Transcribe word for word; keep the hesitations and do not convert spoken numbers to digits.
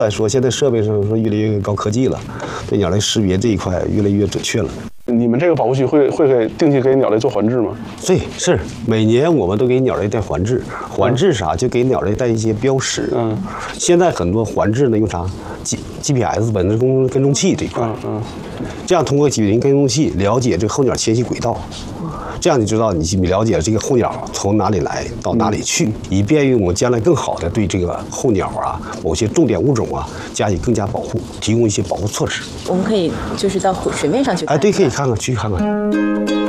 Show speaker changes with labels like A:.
A: 再说现在设备上说越来越高科技了，对鸟类识别这一块越来越准确了。
B: 你们这个保护区会会给定期给鸟类做环志吗？
A: 对，是每年我们都给鸟类带环志，环志啥就给鸟类带一些标识。嗯，现在很多环志呢用啥 G G P S 本地跟踪器这一块。嗯嗯，这样通过基因跟踪器了解这个候鸟迁徙轨道。这样你知道，你你了解这个候鸟从哪里来到哪里去，以便于我们将来更好的对这个候鸟啊、某些重点物种啊加以更加保护，提供一些保护措施。
C: 我们可以就是到水面上去看。
A: 哎，对，可以看看，去看看。